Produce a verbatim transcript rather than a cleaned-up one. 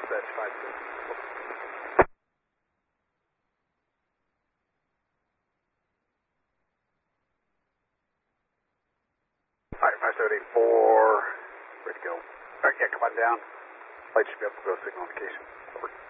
dispatch five two. Alright, five seven eight four, ready to go. Alright, yeah, come on down. Light should be up to go signal indication. Over.